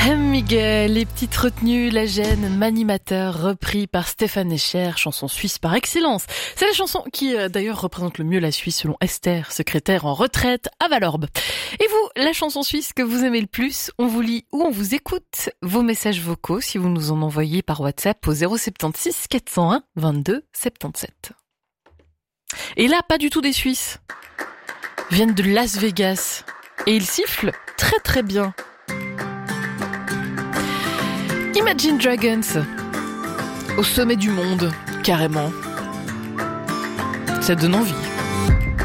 Miguel, les petites retenues, la gêne, Manimateur, repris par Stéphane Escher, chanson suisse par excellence. C'est la chanson qui d'ailleurs représente le mieux la Suisse selon Esther, secrétaire en retraite à Valorbe. Et vous, la chanson suisse que vous aimez le plus, on vous lit ou on vous écoute. Vos messages vocaux, si vous nous en envoyez par WhatsApp au 076 401 22 77. Et là, pas du tout des Suisses. Ils viennent de Las Vegas. Et ils sifflent très très bien. Imagine Dragons, au sommet du monde, carrément. Ça donne envie.